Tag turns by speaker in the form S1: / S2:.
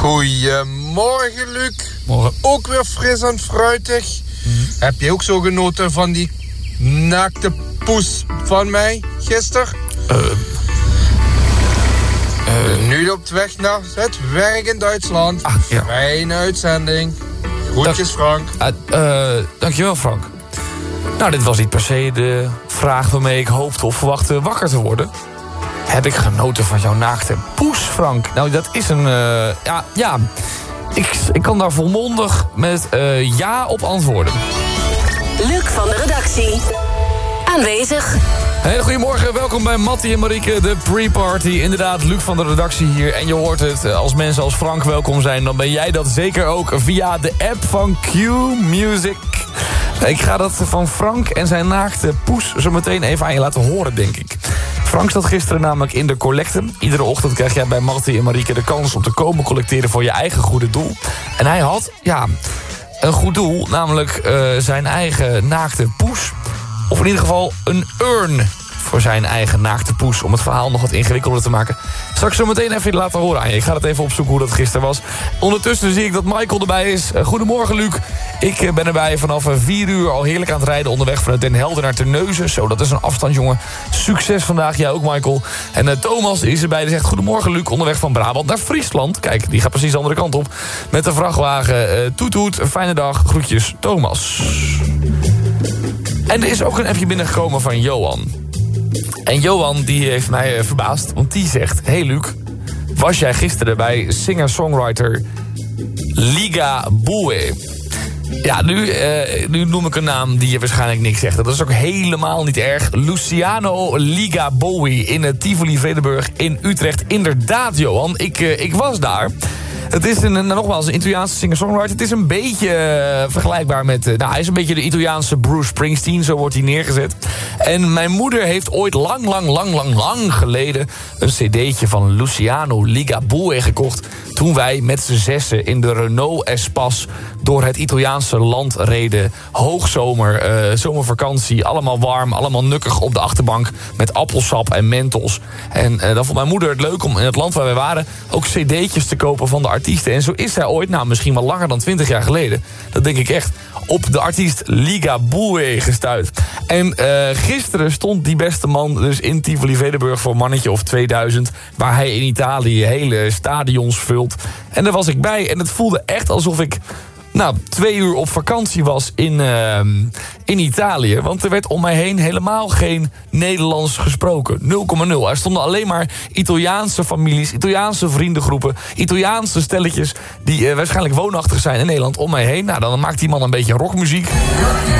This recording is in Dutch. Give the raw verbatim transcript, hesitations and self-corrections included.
S1: Goedemorgen, Luc.
S2: Morgen.
S1: Ook weer fris en fruitig. Mm-hmm. Heb je ook zo genoten van die naakte poes van mij gisteren? Uh, uh, nu op weg naar het werk in Duitsland.
S2: Ah, ja.
S1: Fijne uitzending. Groetjes, Frank.
S2: Uh, uh, dankjewel, Frank. Nou, dit was niet per se de vraag waarmee ik hoopte of verwachtte wakker te worden. Heb ik genoten van jouw naakte poes, Frank? Nou, dat is een... Uh, ja, ja. Ik, ik kan daar volmondig met uh, ja op antwoorden.
S3: Luc van de redactie. Aanwezig.
S2: Hele goedemorgen, welkom bij Mattie en Marieke, de pre-party. Inderdaad, Luc van de redactie hier. En je hoort het, als mensen als Frank welkom zijn, dan ben jij dat zeker ook via de app van Q Music. Ik ga dat van Frank en zijn naakte poes zo meteen even aan je laten horen, denk ik. Frank zat gisteren namelijk in de collecte. Iedere ochtend krijg jij bij Mattie en Marieke de kans om te komen collecteren voor je eigen goede doel. En hij had, ja, een goed doel, namelijk uh, zijn eigen naakte poes. Of in ieder geval een urn voor zijn eigen naakte poes. Om het verhaal nog wat ingewikkelder te maken. Straks zo meteen even laten horen aan je. Ik ga het even opzoeken hoe dat gisteren was. Ondertussen zie ik dat Michael erbij is. Uh, goedemorgen, Luc. Ik uh, ben erbij vanaf vier uur al heerlijk aan het rijden onderweg vanuit Den Helder naar Terneuzen. Zo, dat is een afstand, jongen. Succes vandaag. Jij ook, Michael. En uh, Thomas is erbij. Die zegt goedemorgen, Luc. Onderweg van Brabant naar Friesland. Kijk, die gaat precies de andere kant op. Met de vrachtwagen. Uh, toet toet. Een fijne dag. Groetjes, Thomas. En er is ook een appje binnengekomen van Johan. En Johan die heeft mij uh, verbaasd, want die zegt... Hey Luc, was jij gisteren bij singer-songwriter Liga Boe? Ja, nu, uh, nu noem ik een naam die je waarschijnlijk niks zegt. Dat is ook helemaal niet erg. Luciano Liga Boe in uh, Tivoli-Vredenburg in Utrecht. Inderdaad, Johan, ik, uh, ik was daar... Het is een, nogmaals een Italiaanse singer-songwriter. Het is een beetje uh, vergelijkbaar met... Uh, nou, hij is een beetje de Italiaanse Bruce Springsteen. Zo wordt hij neergezet. En mijn moeder heeft ooit lang, lang, lang, lang, lang geleden... een cd'tje van Luciano Ligabue gekocht... toen wij met z'n zessen in de Renault Espace... door het Italiaanse land reden. Hoogzomer, uh, zomervakantie. Allemaal warm, allemaal nukkig op de achterbank... met appelsap en mentos. En uh, dan vond mijn moeder het leuk om in het land waar wij waren... ook cd'tjes te kopen van de artiesten. En zo is zij ooit, nou misschien wel langer dan twintig jaar geleden... dat denk ik echt, op de artiest Ligabue gestuurd. En uh, gisteren stond die beste man dus in Tivoli-Vredenburg... voor een mannetje of tweeduizend... waar hij in Italië hele stadions vult. En daar was ik bij en het voelde echt alsof ik... nou, twee uur op vakantie was in, uh, in Italië. Want er werd om mij heen helemaal geen Nederlands gesproken. nul komma nul. Er stonden alleen maar Italiaanse families, Italiaanse vriendengroepen... Italiaanse stelletjes die uh, waarschijnlijk woonachtig zijn in Nederland om mij heen. Nou, dan maakt die man een beetje rockmuziek.